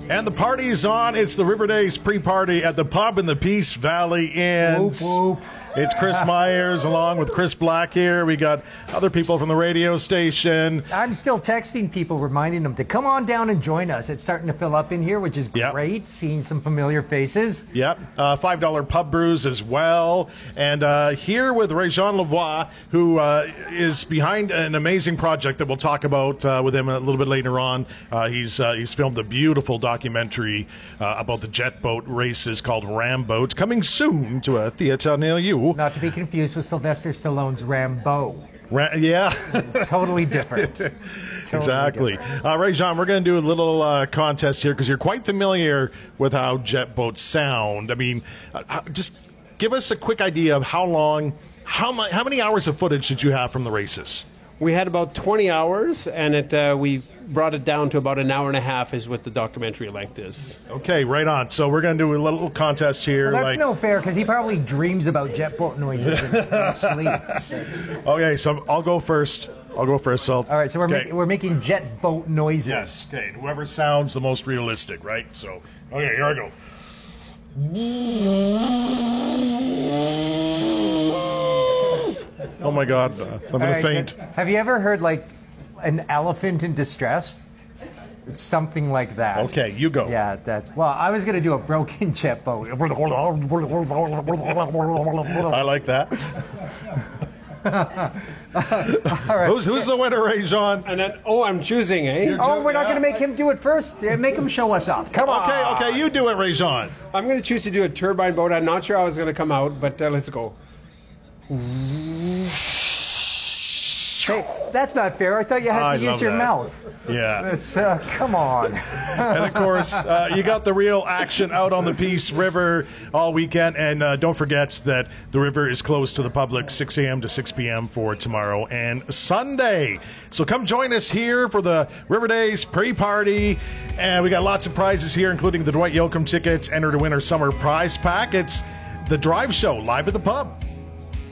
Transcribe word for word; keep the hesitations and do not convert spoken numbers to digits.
And the party's on. It's the River Days pre-party at the pub in the Peace Valley Inn. Whoop, whoop. It's Chris Myers along with Chris Black here. We got other people from the radio station. I'm still texting people, reminding them to come on down and join us. It's starting to fill up in here, which is Yep. great. Seeing some familiar faces. Yep. Uh, five dollar pub brews as well. And uh, here with Réjean Lavoie, who uh, is behind an amazing project that we'll talk about uh, with him a little bit later on. Uh, he's uh, he's filmed a beautiful documentary uh, about the jet boat races called Ramboat, coming soon to a theater near you. Not to be confused with Sylvester Stallone's Rambo. Ra- yeah. Totally different. Totally Exactly. different. Uh, Réjean, we're going to do a little uh, contest here because you're quite familiar with how jet boats sound. I mean, uh, uh, just give us a quick idea of how long, how, mu- how many hours of footage did you have from the races? We had about twenty hours, and it uh, we brought it down to about an hour and a half is what the documentary length is. Okay, right on. So we're going to do a little contest here. Well, that's like, no fair because he probably dreams about jet boat noises in his sleep. Okay, so I'll go first. I'll go first. So, All right, so we're, okay. ma- we're making jet boat noises. Yes. Okay. Whoever sounds the most realistic, right? So, okay, here I go. Oh my God, uh, I'm All gonna right, faint. th- Have you ever heard like an elephant in distress? It's something like that. Okay, you go. Yeah, that's well. I was gonna do a broken jet boat. I like that. All right. Who's who's the winner, Réjean? And then, oh, I'm choosing, eh? Oh, we're not gonna make him do it first. Yeah, make him show us off. Come on. Okay, okay, you do it, Réjean. I'm going to choose to do a turbine boat. I'm not sure how it's going to come out, but uh, let's go. Hey, that's not fair. I thought you had I to use love your that. mouth. Yeah. It's uh, come on. And of course, uh, you got the real action out on the Peace River all weekend. And uh, don't forget that the river is closed to the public six a.m. to six p.m. for tomorrow and Sunday. So come join us here for the River Days pre-party. And we got lots of prizes here, including the Dwight Yoakam tickets. Enter to win our summer prize pack. It's the Drive Show live at the pub.